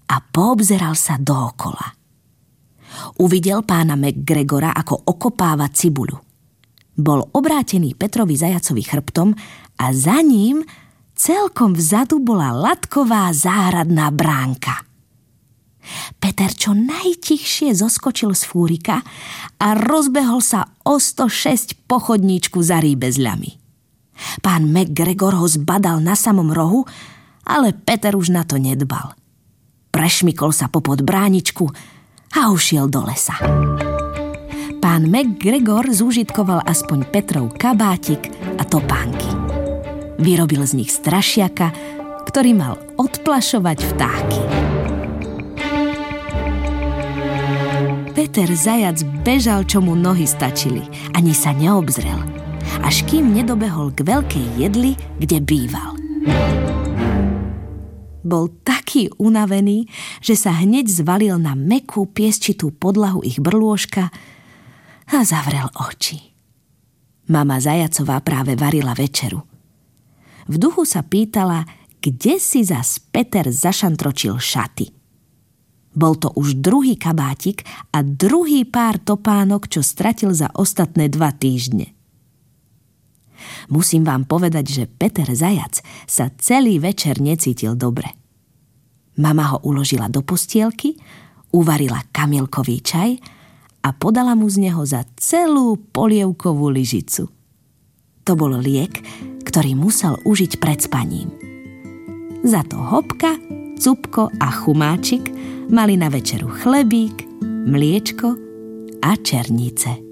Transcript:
a poobzeral sa dookola. Uvidel pána McGregora, ako okopáva cibuľu. Bol obrátený Petrovi Zajacovi chrbtom a za ním celkom vzadu bola latková záhradná bránka. Peter čo najtichšie zoskočil z fúrika a rozbehol sa o 106 po chodníčku za rýbezľami. Pán McGregor ho zbadal na samom rohu, ale Peter už na to nedbal. Prešmykol sa popod bráničku a ušiel do lesa. Pán McGregor zúžitkoval aspoň Petrov kabátik a topánky. Vyrobil z nich strašiaka, ktorý mal odplašovať vtáky. Peter Zajac bežal, čo mu nohy stačili, ani sa neobzrel, až kým nedobehol k veľkej jedli, kde býval. Bol taký unavený, že sa hneď zvalil na mäkkú piesčitú podlahu ich brlôžka a zavrel oči. Mama Zajacová práve varila večeru. V duchu sa pýtala, kde si zas Peter zašantročil šaty. Bol to už druhý kabátik a druhý pár topánok, čo stratil za ostatné 2 týždne. Musím vám povedať, že Peter Zajac sa celý večer necítil dobre. Mama ho uložila do postielky, uvarila kamilkový čaj a podala mu z neho za celú polievkovú lyžicu. To bol liek, ktorý musel užiť pred spaním. Za to Hopka, Cupko a Chumáčik mali na večeru chlebík, mliečko a černice.